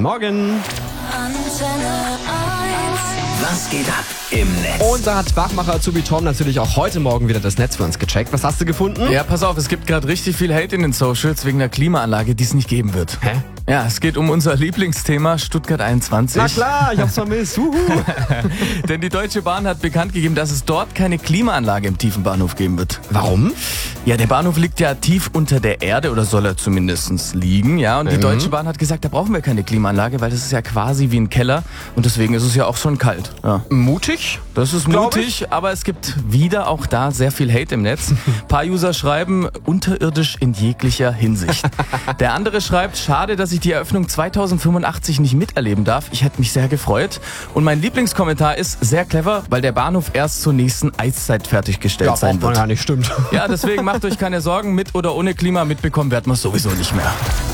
Guten Morgen. Was geht ab im Netz? Und da hat Wachmacher Azubi Tom natürlich auch heute Morgen wieder das Netz für uns gecheckt. Was hast du gefunden? Ja, pass auf, es gibt gerade richtig viel Hate in den Socials wegen der Klimaanlage, die es nicht geben wird. Hä? Ja, es geht um unser Lieblingsthema Stuttgart 21. Na klar, ich hab's vermisst. Denn die Deutsche Bahn hat bekannt gegeben, dass es dort keine Klimaanlage im Tiefenbahnhof geben wird. Warum? Ja, der Bahnhof liegt ja tief unter der Erde oder soll er zumindest liegen, ja. Und die Deutsche Bahn hat gesagt, da brauchen wir keine Klimaanlage, weil das ist ja quasi wie ein Keller und deswegen ist es ja auch schon kalt. Ja. Mutig? Das ist mutig, aber es gibt wieder auch da sehr viel Hate im Netz. Ein paar User schreiben, unterirdisch in jeglicher Hinsicht. Der andere schreibt, schade, dass ich die Eröffnung 2085 nicht miterleben darf. Ich hätte mich sehr gefreut. Und mein Lieblingskommentar ist sehr clever, weil der Bahnhof erst zur nächsten Eiszeit fertiggestellt sein braucht man wird. gar nicht, stimmt. Ja, deswegen macht euch keine Sorgen, mit oder ohne Klima mitbekommen werden wir es sowieso nicht mehr.